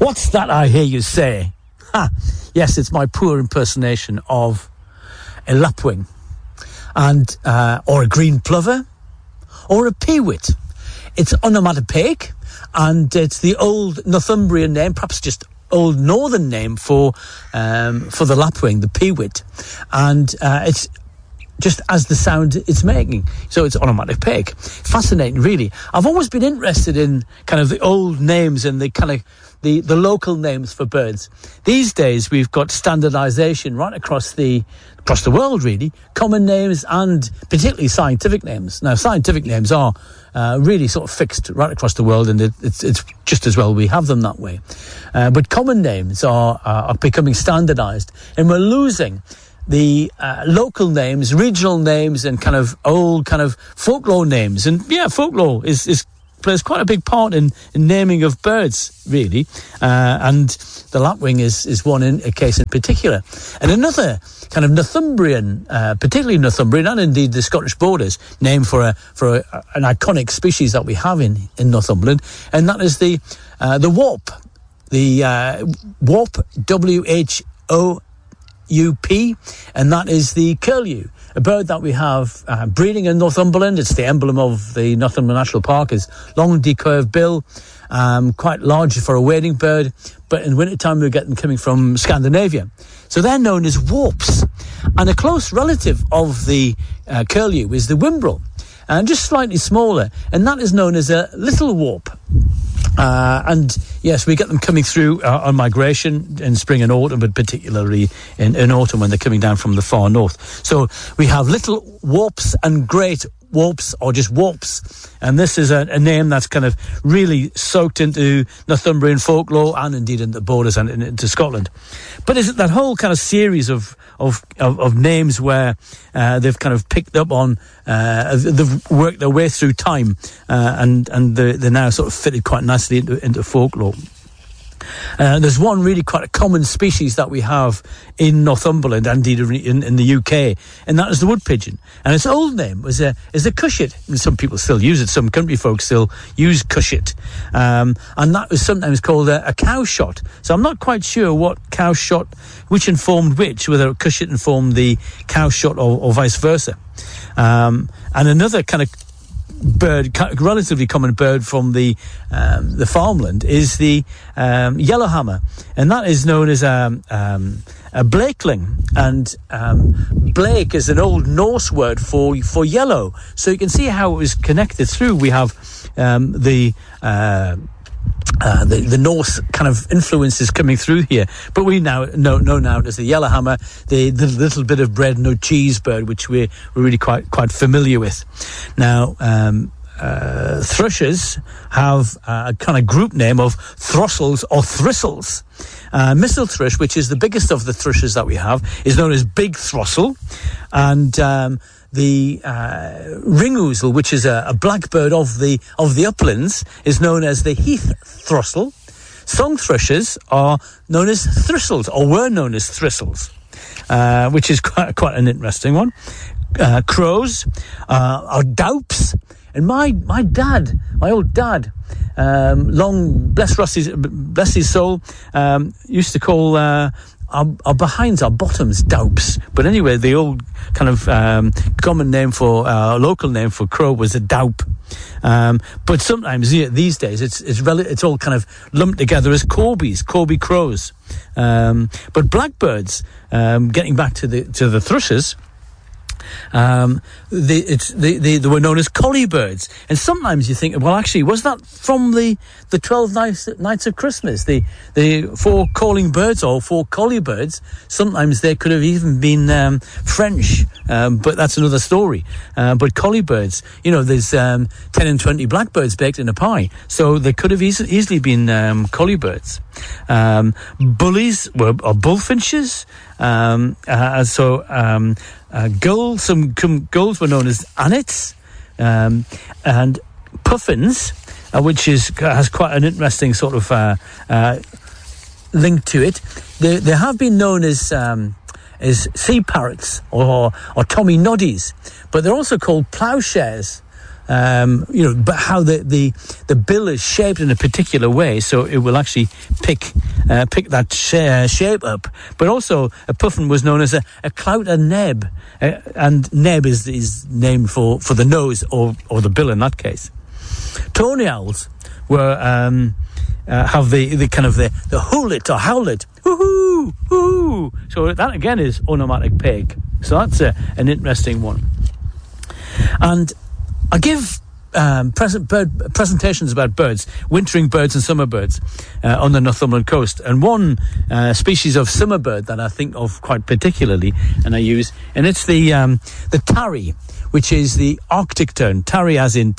What's that I hear you say? Ha! Yes, it's my poor impersonation of a lapwing, and or a green plover, or a peewit. It's onomatopoeic, and it's the old Northumbrian name, perhaps just old northern name for the lapwing, the peewit, and it's just as the sound it's making. So it's onomatopoeic. Fascinating, really. I've always been interested in kind of the old names and the kind of the local names for birds. These days we've got standardization right across the world, really. Common names and particularly scientific names. Now, scientific names are really sort of fixed right across the world, and it's just as well we have them that way. But common names are becoming standardized, and we're losing the local names, regional names, and kind of old kind of folklore names. And yeah, folklore plays quite a big part in naming of birds, really. And the lapwing is one in a case in particular. And another kind of Northumbrian, particularly Northumbrian, and indeed the Scottish Borders, name for an iconic species that we have in Northumberland, and that is the warp, warp, W-H-O-U-P, and that is the curlew, a bird that we have breeding in Northumberland. It's the emblem of the Northumberland National Park. Is long decurved bill, quite large for a wading bird, but in wintertime we get them coming from Scandinavia. So they're known as warps. And a close relative of the curlew is the whimbrel, and just slightly smaller, and that is known as a little warp. And yes, we get them coming through on migration in spring and autumn, but particularly in autumn when they're coming down from the far north. So we have little warps and great warps, or just warps, and this is a name that's kind of really soaked into Northumbrian folklore and indeed in the Borders and into Scotland. But is it that whole kind of series of names where they've kind of picked up on, they've worked their way through time, and they're now sort of fitted quite nicely into folklore. There's one really quite a common species that we have in Northumberland and indeed in the UK, and that is the wood pigeon. And its old name is a cushat. And some people still use it. Some country folk still use cushat. And that was sometimes called a cowshot. So I'm not quite sure what cowshot, which informed which, whether a cushat informed the cowshot or vice versa. And another kind of bird, relatively common bird from the farmland, is the yellowhammer, and that is known as a blakeling. And blake is an old Norse word for yellow, so you can see how it was connected through. We have the Norse kind of influences coming through here, but we now know now as the yellowhammer, the little bit of bread no cheese bird, which we're really quite familiar with. Now, thrushes have a kind of group name of throstles or thristles. Mistle thrush, which is the biggest of the thrushes that we have, is known as big throstle, and the ring-ouzel, which is a blackbird of the uplands, is known as the heath throstle. Song thrushes are known as thristles, or were known as thristles, which is quite an interesting one. Crows are daups, and my old dad, long bless his soul, used to call our behinds, our bottoms, daups. But anyway, the old kind of common name for local name for crow was a daup. But sometimes these days it's all kind of lumped together as corby crows. But blackbirds, getting back to the thrushes, they were known as collie birds, and sometimes you think, well, actually, was that from the 12 nights of Christmas, the 4 calling birds or 4 collie birds? Sometimes they could have even been French, but that's another story. But collie birds, there's 10 and 20 blackbirds baked in a pie, so they could have easily been collie birds. Bullies are bullfinches. Some gulls were known as annets, and puffins, which has quite an interesting sort of link to it. They have been known as sea parrots or Tommy noddies, but they're also called ploughshares. but how the bill is shaped in a particular way, so it will actually pick that shape up. But also, a puffin was known as a clouter neb, and neb is named for the nose or the bill in that case. Tony owls were have the kind of the hoolet or howlet, woohoo, woohoo. So that again is onomatopoeic peg. So that's an interesting one. And I give presentations about birds, wintering birds and summer birds on the Northumberland coast. And one species of summer bird that I think of quite particularly, and I use, and it's the tarry, which is the Arctic tern. Tarry as in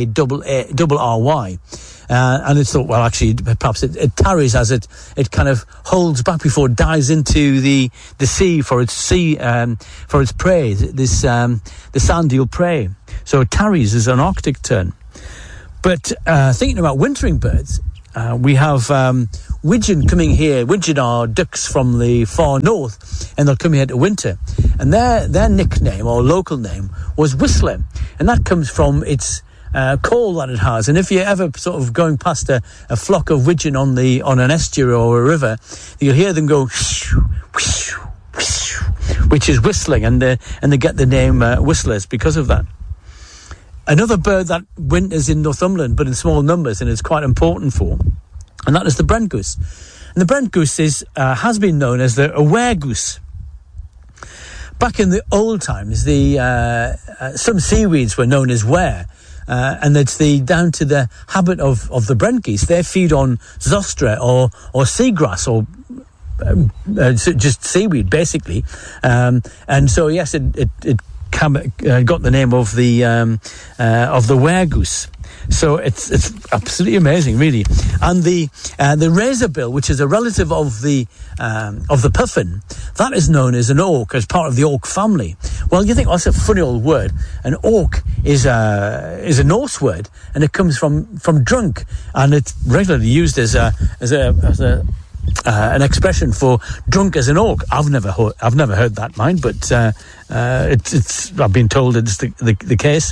Tarry. And it's thought, well, actually, perhaps it tarries as it kind of holds back before it dives into the sea for its prey, the sand eel prey. So it tarries as an Arctic tern. But thinking about wintering birds, we have widgeon coming here. Widgeon are ducks from the far north, and they'll come here to winter. And their nickname or local name was whistler, and that comes from its call that it has. And if you're ever sort of going past a flock of widgeon on an estuary or a river, you'll hear them go whoosh, whoosh, whoosh, which is whistling, and they get the name whistlers because of that. Another bird that winters in Northumberland, but in small numbers, and it's quite important for, and that is the Brent goose. And the Brent goose has been known as the were goose. Back in the old times, some seaweeds were known as were. And it's down to the habit of the Brent geese. They feed on zostra or seagrass or just seaweed, basically. And so, yes, it got the name of the were goose. So it's absolutely amazing, really. And the razorbill, which is a relative of the puffin, that is known as an auk, as part of the auk family. Well, you think, oh, that's a funny old word. An auk is a Norse word, and it comes from drunk, and it's regularly used as an expression for drunk as an auk. I've never heard that, mind, but it's I've been told it's the case.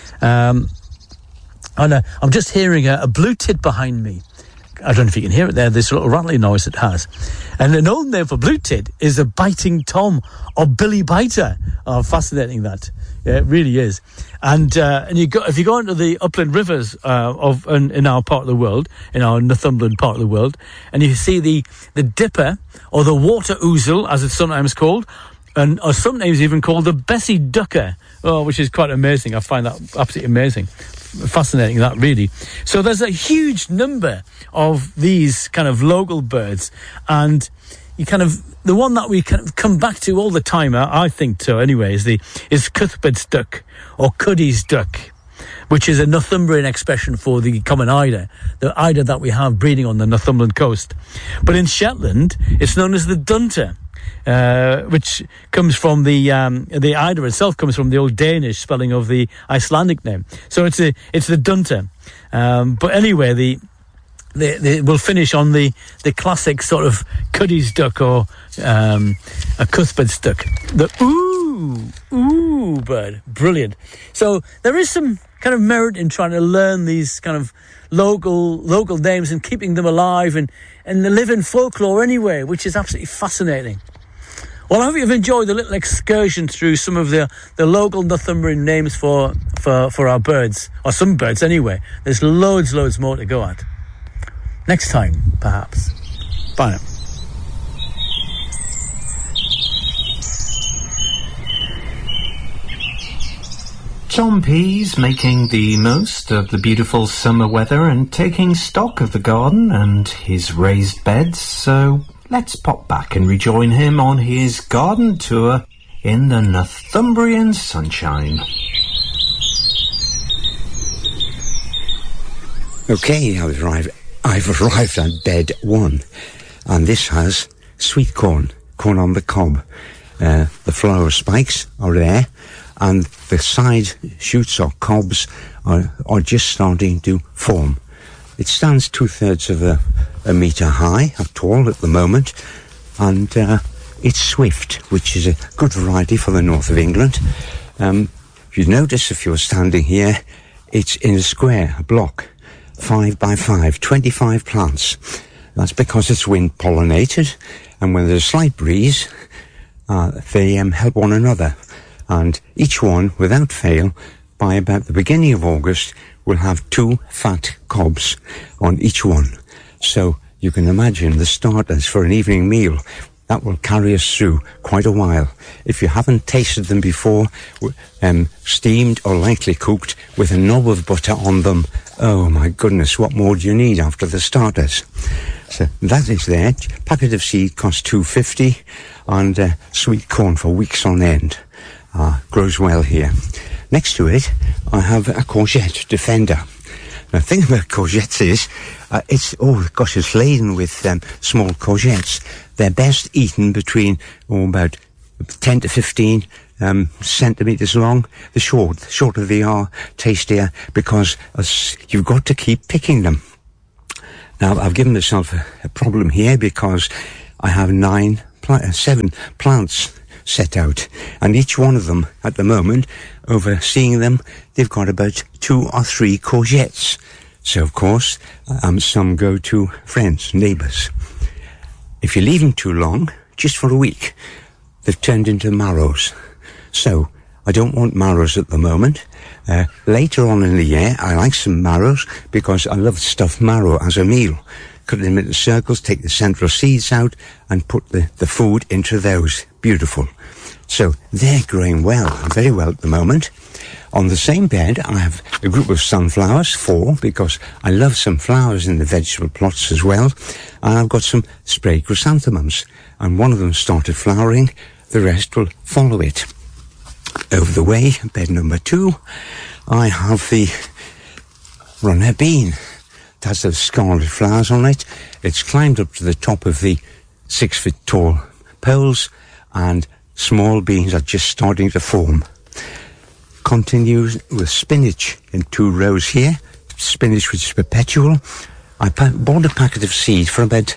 And I'm just hearing a blue tit behind me. I don't know if you can hear it there, this little rattling noise it has. And an old name for blue tit is a biting tom or Billy Biter. Oh, fascinating that. Yeah, it really is. And if you go into the upland rivers in our part of the world, in our Northumberland part of the world, and you see the dipper or the water ouzel, as it's sometimes called, or sometimes even called the Bessie Ducker, which is quite amazing. I find that absolutely amazing. Fascinating, that, really. So there's a huge number of these kind of local birds, and the one that we kind of come back to all the time, I think so anyway, is Cuthbert's duck or Cuddy's duck, which is a Northumbrian expression for the common eider, the eider that we have breeding on the Northumberland coast. But in Shetland, it's known as the dunter, which comes from the eider itself comes from the old Danish spelling of the Icelandic name. So it's the dunter. But anyway, we'll finish on the classic sort of Cuddy's duck or a Cuthbert's duck. The ooh bird, brilliant. So there is some kind of merit in trying to learn these kind of local names and keeping them alive and they live in folklore anyway, which is absolutely fascinating. Well, I hope you've enjoyed the little excursion through some of the local Northumbrian names for our birds, or some birds anyway. There's loads more to go at. Next time, perhaps. Bye now. Tom Pease making the most of the beautiful summer weather and taking stock of the garden and his raised beds, so let's pop back and rejoin him on his garden tour in the Northumbrian sunshine. Okay, I've arrived at bed 1, and this has sweet corn on the cob. The flower spikes are there, and the side shoots or cobs are just starting to form. It stands 2/3 of a metre high, tall at the moment, and it's swift, which is a good variety for the north of England. You'd notice if you were standing here, It's in a square, a block, 5 by 5, 25 plants. That's because it's wind pollinated, and when there's a slight breeze, they help one another. And each one, without fail, by about the beginning of August, will have 2 fat cobs on each one. So you can imagine the starters for an evening meal. That will carry us through quite a while. If you haven't tasted them before, steamed or lightly cooked with a knob of butter on them, oh my goodness, what more do you need after the starters? So that is there. Packet of seed costs $2.50, and sweet corn for weeks on end. Grows well here. Next to it, I have a courgette defender. Now, the thing about courgettes is, it's laden with small courgettes. They're best eaten between about 10 to 15 centimetres long. The shorter they are, tastier, because you've got to keep picking them. Now, I've given myself a problem here because I have 7 plants set out, and each one of them at the moment, overseeing them, they've got about 2 or 3 courgettes. So of course some go to friends, neighbours. If you leave them too long, just for a week, they've turned into marrows. So I don't want marrows at the moment. Later on in the year, I like some marrows because I love stuffed marrow as a meal. Cut them into circles, take the central seeds out, and put the food into those. Beautiful. So they're growing well, very well at the moment. On the same bed, I have a group of sunflowers, 4, because I love some flowers in the vegetable plots as well. And I've got some spray chrysanthemums, and one of them started flowering. The rest will follow it. Over the way, bed number 2, I have the runner bean. It has those scarlet flowers on it. It's climbed up to the top of the 6-foot tall poles, and small beans are just starting to form. Continues with spinach in 2 rows here. Spinach which is perpetual. I bought a packet of seed for about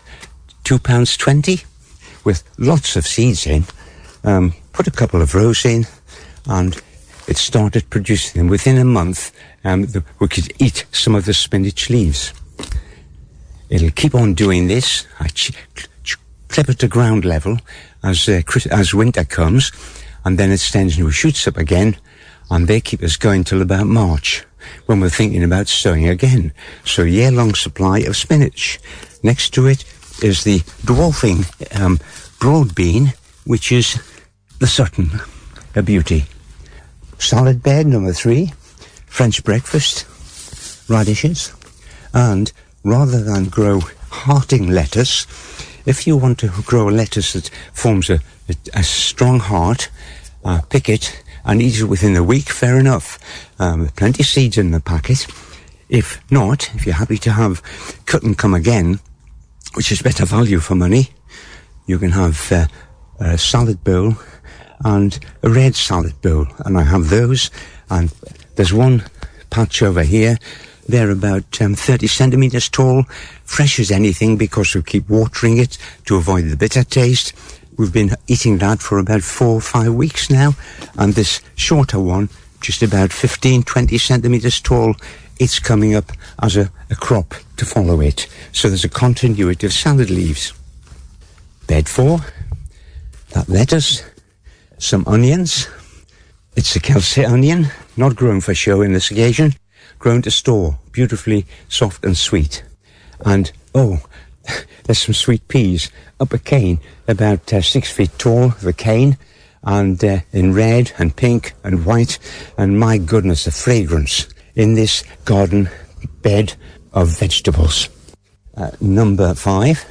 £2.20 with lots of seeds in. Put a couple of rows in, and it started producing them. Within a month, we could eat some of the spinach leaves. It'll keep on doing this. I clip it to ground level as winter comes, and then it stands and shoots up again, and they keep us going till about March, when we're thinking about sowing again. So year-long supply of spinach. Next to it is the dwarfing broad bean, which is the Sutton, a beauty. Salad bed number 3, French breakfast, radishes, and rather than grow hearting lettuce, if you want to grow a lettuce that forms a strong heart, pick it and eat it within a week, fair enough. Plenty of seeds in the packet. If not, if you're happy to have cut and come again, which is better value for money, you can have a salad bowl and a red salad bowl. And I have those, and there's one patch over here. They're about 30 centimetres tall, fresh as anything because we keep watering it to avoid the bitter taste. We've been eating that for about 4 or 5 weeks now, and this shorter one, just about 15, 20 centimetres tall, it's coming up as a crop to follow it. So there's a continuity of salad leaves. Bed 4, that lettuce, some onions. It's a Kelsey onion, not grown for show in this occasion, grown to store, beautifully soft and sweet. And, there's some sweet peas up a cane, about 6 feet tall, the cane, and in red and pink and white, and my goodness, the fragrance in this garden bed of vegetables. Number 5,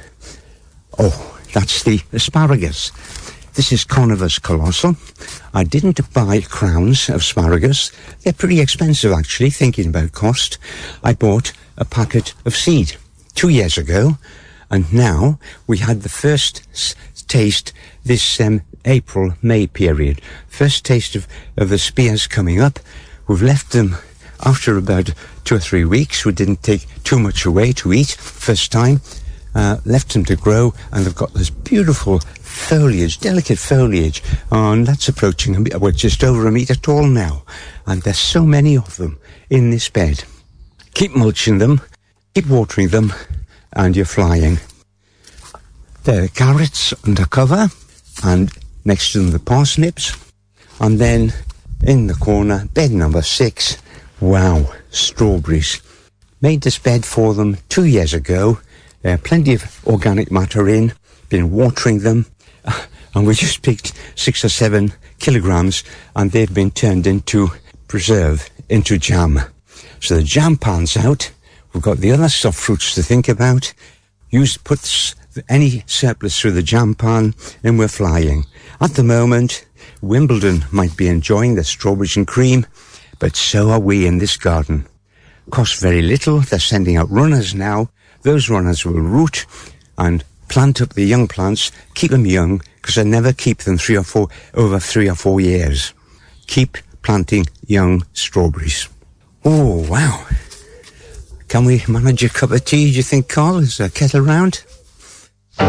that's the asparagus. This is Conover's Colossal. I didn't buy crowns of asparagus. They're pretty expensive, actually, thinking about cost. I bought a packet of seed 2 years ago, and now we had the first taste this April-May period. First taste of the spears coming up. We've left them after about 2 or 3 weeks. We didn't take too much away to eat. First time. left them to grow, and they've got this beautiful foliage, delicate foliage, and that's approaching, we're just over a metre tall now, and there's so many of them in this bed. Keep mulching them, keep watering them, and you're flying. There are carrots under cover, and next to them the parsnips, and then in the corner, bed number 6, wow, strawberries. Made this bed for them 2 years ago. Plenty of organic matter in, been watering them, and we just picked 6 or 7 kilograms, and they've been turned into preserve, into jam. So the jam pan's out. We've got the other soft fruits to think about. Put any surplus through the jam pan, and we're flying. At the moment, Wimbledon might be enjoying their strawberries and cream, but so are we in this garden. Cost very little. They're sending out runners now. Those runners will root and plant up the young plants, keep them young, because I never keep them over 3 or 4 years. Keep planting young strawberries. Oh, wow. Can we manage a cup of tea, do you think, Carl? Is there a kettle round?